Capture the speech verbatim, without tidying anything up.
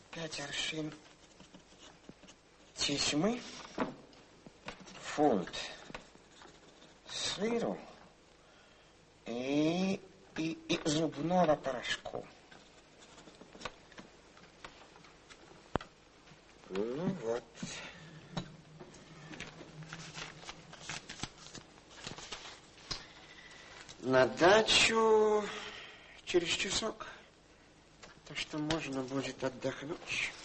пять аршин тесьмы, фунт сыру и, и, и зубного порошку. Ну вот. На дачу через часок. Так что можно будет отдохнуть.